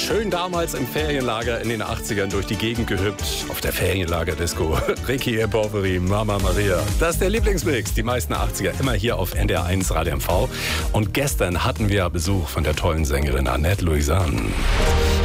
schön damals im Ferienlager in den 80ern durch die Gegend gehüpft. Auf der Ferienlager-Disco. Ricky e Poveri, Mama Maria. Das ist der Lieblingsmix. Die meisten 80er immer hier auf NDR1 Radio MV. Und gestern hatten wir Besuch von der tollen Sängerin Annette Louisanne.